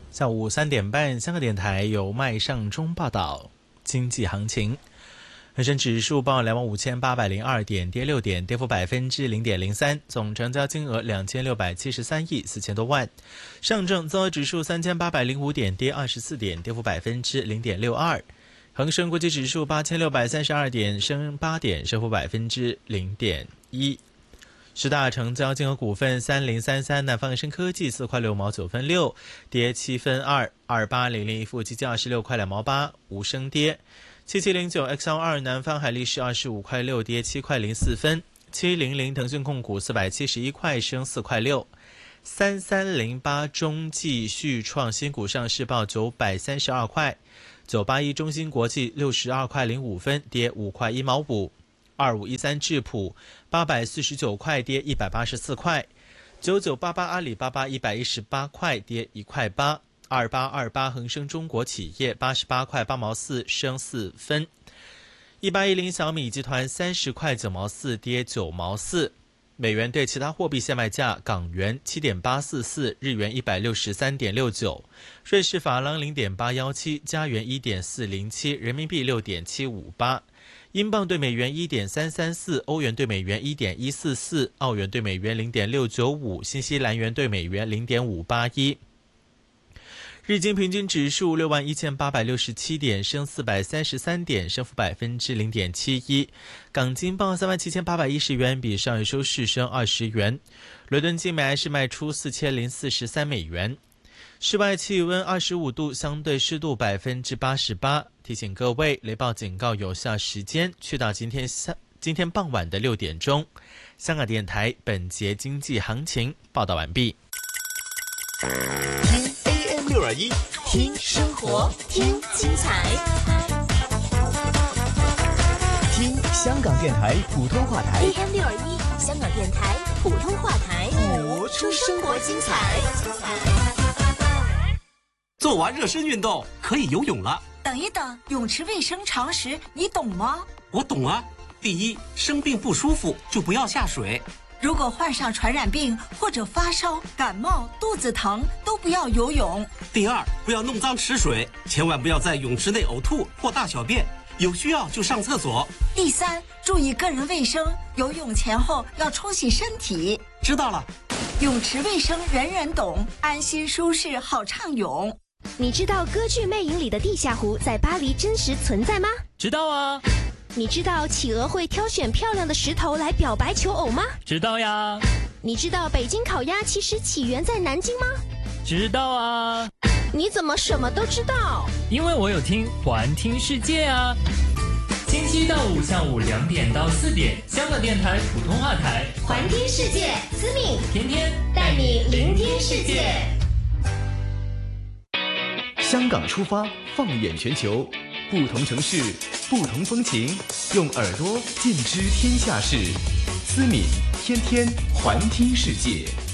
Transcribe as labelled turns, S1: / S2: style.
S1: 下午3点半，香港电台由麦尚中报道经济行情。恒生指数报25802点，跌6点，跌幅0.03%，总成交金额2673亿4000多万。上证综合指数3805点，跌24点，跌幅0.62%。恒生国际指数8632点，升8点，升幅0.1%。十大成交金额股份：3033南方生科技4块6毛9分6，跌7分2；2800富基金26块2毛8，无升跌；7709 XL2 南方海力士25块6，跌7块04分；700腾讯控股471块，升4块6；3308中继续创新股上市报932块；981中芯国际62块05分，跌5块1毛5；2513智普849块，跌184块；9988阿里巴巴118块，跌1块8；2828恒生中国企业88块8毛4，升4分；1810小米集团30块9毛4，跌9毛4。美元对其他货币现卖价：港元7.844，日元163.69，瑞士法郎0.817，加元1.407，人民币6.758。英镑对美元1.334，欧元对美元1.144，澳元对美元0.695，新西兰元对美元0.581。日经平均指数61867点，升433点，升幅0.71%。港金报37810元，比上日收市升20元。伦敦金每安士卖出4043美元。室外气温25度，相对湿度88%。提醒各位，雷暴警告有效时间去到今天傍晚的6点钟。香港电台本节经济行情报道完毕。
S2: 听 AM621，听生活，听精彩，听香港电台普通话台。
S3: AM621，香港电台普通话台，
S2: 活出生活精彩。
S4: 做完热身运动可以游泳了。
S5: 等一等，泳池卫生常识你懂吗？
S4: 我懂啊。第一，生病不舒服就不要下水。
S5: 如果患上传染病或者发烧、感冒、肚子疼，都不要游泳。
S4: 第二，不要弄脏池水，千万不要在泳池内呕吐或大小便，有需要就上厕所。
S5: 第三，注意个人卫生，游泳前后要冲洗身体。
S4: 知道了。
S5: 泳池卫生人人懂，安心舒适好畅泳。
S3: 你知道歌剧《魅影》里的地下湖在巴黎真实存在吗？
S6: 知道啊。
S3: 你知道企鹅会挑选漂亮的石头来表白求偶吗？
S6: 知道呀。
S3: 你知道北京烤鸭其实起源在南京吗？
S6: 知道啊。
S3: 你怎么什么都知道？
S6: 因为我有听环听世界啊。星期一到五下午2点到4点，香港电台普通话台，
S3: 环听世界，思敏
S6: 天天
S3: 带你聆听世界。
S2: 香港出发，放眼全球，不同城市，不同风情，用耳朵尽知天下事。思敏天天环听世界。